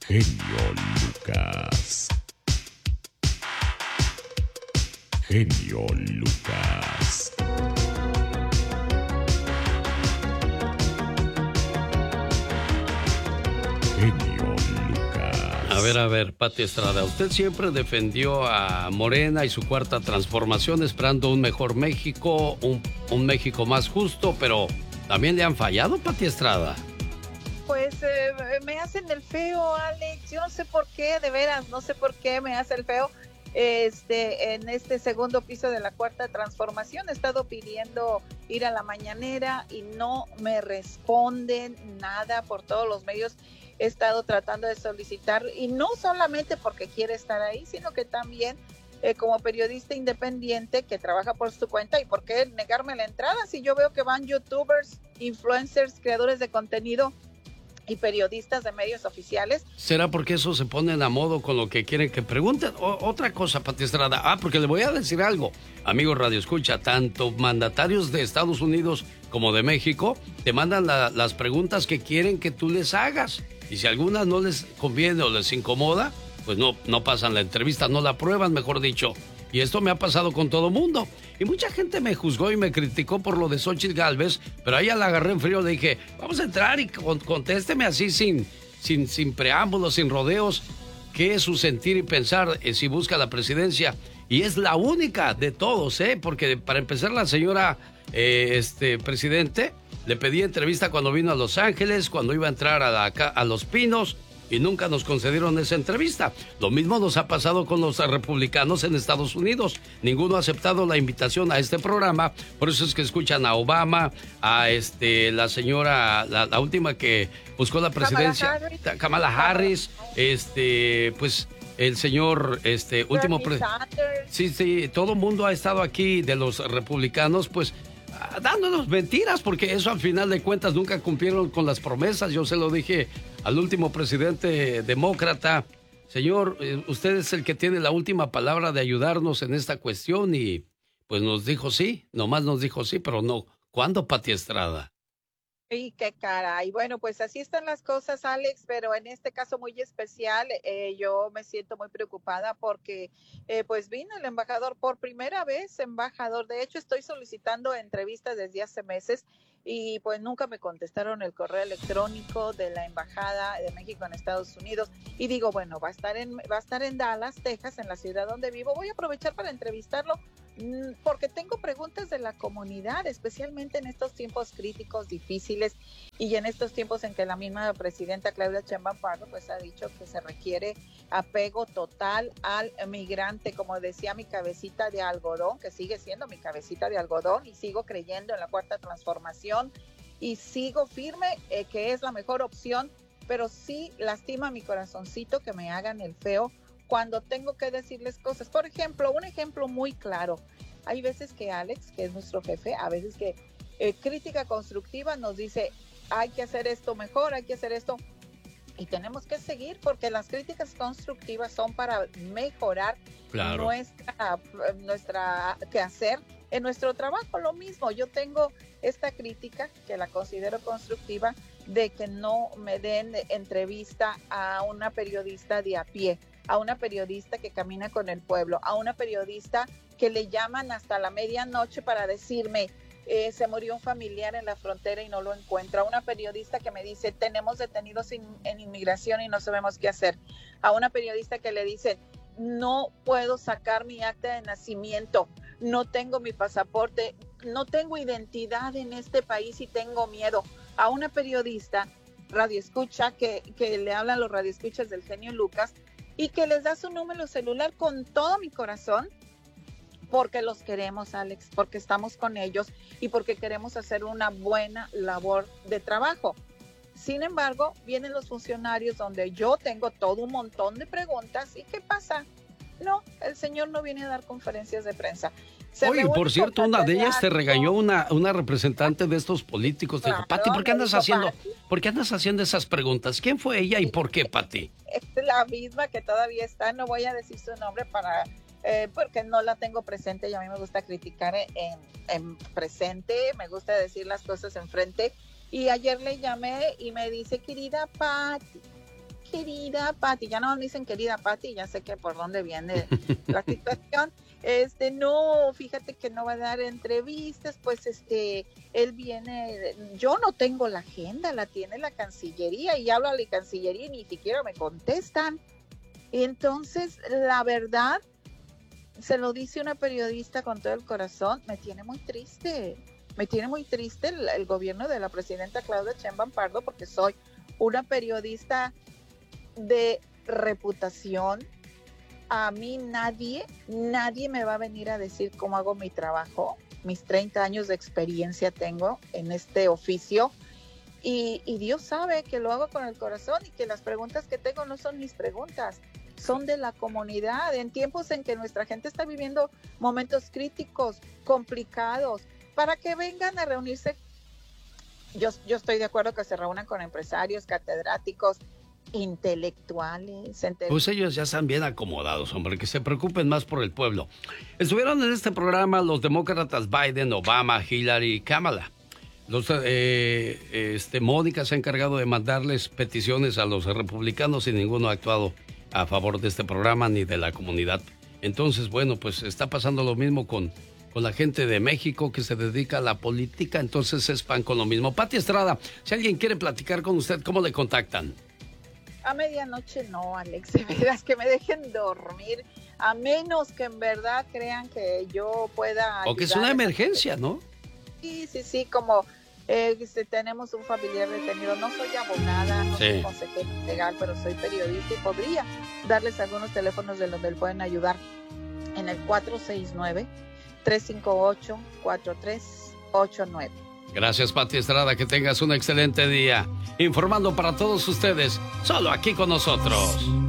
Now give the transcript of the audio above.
Genio Lucas. Genio Lucas. Genio Lucas. A ver, Pati Estrada, usted siempre defendió a Morena y su cuarta transformación, esperando un mejor México, un México más justo, pero también le han fallado, Pati Estrada. Pues me hacen el feo, Alex. Yo no sé por qué, de veras, no sé por qué me hace el feo. En este segundo piso de la cuarta transformación he estado pidiendo ir a la mañanera y no me responden nada por todos los medios. He estado tratando de solicitar, y no solamente porque quiere estar ahí, sino que también como periodista independiente que trabaja por su cuenta. ¿Y por qué negarme la entrada si yo veo que van youtubers, influencers, creadores de contenido y periodistas de medios oficiales? ¿Será porque eso se ponen a modo con lo que quieren que pregunten? Otra cosa, Pati Estrada. Porque le voy a decir algo. Amigo Radio Escucha, tanto mandatarios de Estados Unidos como de México te mandan las preguntas que quieren que tú les hagas. Y si alguna no les conviene o les incomoda, pues no pasan la entrevista, no la aprueban, mejor dicho. Y esto me ha pasado con todo mundo. Y mucha gente me juzgó y me criticó por lo de Xóchitl Gálvez, pero a ella la agarré en frío, le dije, vamos a entrar y contésteme así sin preámbulos, sin rodeos, qué es su sentir y pensar si busca la presidencia. Y es la única de todos, porque para empezar la señora presidente le pedí entrevista cuando vino a Los Ángeles, cuando iba a entrar a Los Pinos, y nunca nos concedieron esa entrevista. Lo mismo nos ha pasado con los republicanos en Estados Unidos. Ninguno ha aceptado la invitación a este programa. Por eso es que escuchan a Obama, a la señora, la última que buscó la presidencia, Kamala Harris, pues el señor, último sí, todo el mundo ha estado aquí de los republicanos, pues dándonos mentiras, porque eso al final de cuentas nunca cumplieron con las promesas. Yo se lo dije al último presidente demócrata, señor, usted es el que tiene la última palabra de ayudarnos en esta cuestión, y pues nos dijo sí, nomás nos dijo sí, pero no. ¿Cuándo, Pati Estrada? Y qué caray. Bueno, pues así están las cosas, Alex, pero en este caso muy especial, yo me siento muy preocupada porque pues vino el embajador por primera vez, embajador. De hecho, estoy solicitando entrevistas desde hace meses y pues nunca me contestaron el correo electrónico de la Embajada de México en Estados Unidos. Y digo, bueno, va a estar en Dallas, Texas, en la ciudad donde vivo. Voy a aprovechar para entrevistarlo porque tengo preguntas de la comunidad, especialmente en estos tiempos críticos, difíciles, y en estos tiempos en que la misma presidenta Claudia Sheinbaum Pardo pues ha dicho que se requiere apego total al migrante. Como decía mi cabecita de algodón, que sigue siendo mi cabecita de algodón, y sigo creyendo en la cuarta transformación y sigo firme que es la mejor opción, pero sí lastima mi corazoncito que me hagan el feo cuando tengo que decirles cosas. Por ejemplo, un ejemplo muy claro. Hay veces que Alex, que es nuestro jefe, a veces que crítica constructiva nos dice, hay que hacer esto mejor, hay que hacer esto, y tenemos que seguir, porque las críticas constructivas son para mejorar nuestra quehacer en nuestro trabajo. Lo mismo, yo tengo esta crítica, que la considero constructiva, de que no me den entrevista a una periodista de a pie, a una periodista que camina con el pueblo, a una periodista que le llaman hasta la medianoche para decirme, se murió un familiar en la frontera y no lo encuentra. A una periodista que me dice, tenemos detenidos en inmigración y no sabemos qué hacer. A una periodista que le dice, no puedo sacar mi acta de nacimiento, no tengo mi pasaporte, no tengo identidad en este país y tengo miedo. A una periodista radioescucha que le hablan los radioescuchas del genio Lucas y que les da su número celular con todo mi corazón, porque los queremos, Alex, porque estamos con ellos y porque queremos hacer una buena labor de trabajo. Sin embargo, vienen los funcionarios donde yo tengo todo un montón de preguntas. ¿Y qué pasa? No, el señor no viene a dar conferencias de prensa. Oye, por cierto, una de ellas te regañó una representante de estos políticos. Te dijo, Pati, ¿por qué andas haciendo esas preguntas? ¿Quién fue ella y por qué, Pati? Es la misma que todavía está, no voy a decir su nombre porque no la tengo presente y a mí me gusta criticar en presente, me gusta decir las cosas en frente. Y ayer le llamé y me dice, querida Pati, querida Pati, ya no me dicen querida Pati, ya sé que por dónde viene la situación. No, fíjate que no va a dar entrevistas, pues él viene, yo no tengo la agenda, la tiene la Cancillería, y hablo a la Cancillería y ni siquiera me contestan. Entonces, la verdad, se lo dice una periodista con todo el corazón, me tiene muy triste el gobierno de la presidenta Claudia Sheinbaum Pardo, porque soy una periodista de reputación. A mí nadie me va a venir a decir cómo hago mi trabajo. Mis 30 años de experiencia tengo en este oficio, y Dios sabe que lo hago con el corazón, y que las preguntas que tengo no son mis preguntas, son de la comunidad, en tiempos en que nuestra gente está viviendo momentos críticos, complicados, para que vengan a reunirse. Yo estoy de acuerdo que se reúnan con empresarios, catedráticos, intelectuales. Pues ellos ya están bien acomodados, hombre, que se preocupen más por el pueblo. Estuvieron en este programa los demócratas Biden, Obama, Hillary y Kamala. Mónica se ha encargado de mandarles peticiones a los republicanos y ninguno ha actuado a favor de este programa ni de la comunidad. Entonces, bueno, pues está pasando lo mismo con la gente de México que se dedica a la política, entonces es pan con lo mismo. Pati Estrada, si alguien quiere platicar con usted, ¿cómo le contactan? A medianoche no, Alex, de veras que me dejen dormir, a menos que en verdad crean que yo pueda o que es una emergencia, ¿no? Sí, como tenemos un familiar detenido. No soy abogada, no soy consejera legal, pero soy periodista y podría darles algunos teléfonos de donde pueden ayudar en el 469-358-4389. Gracias, Pati Estrada, que tengas un excelente día. Informando para todos ustedes, solo aquí con nosotros.